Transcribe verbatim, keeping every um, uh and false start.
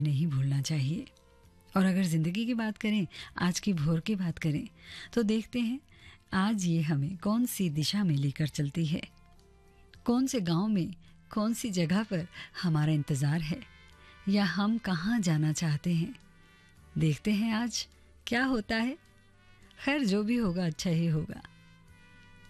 नहीं भूलना चाहिए। और अगर ज़िंदगी की बात करें, आज की भोर की बात करें, तो देखते हैं आज ये हमें कौन सी दिशा में लेकर चलती है, कौन से गांव में, कौन सी जगह पर हमारा इंतज़ार है, या हम कहाँ जाना चाहते हैं। देखते हैं आज क्या होता है। खैर, जो भी होगा अच्छा ही होगा।